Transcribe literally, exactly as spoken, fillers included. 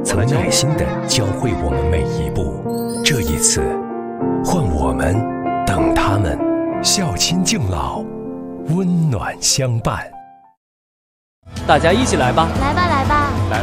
曾耐心地教会我们每一步。这一次，换我们等他们，孝亲敬老，温暖相伴。 大家一起来吧！ 来吧，来吧！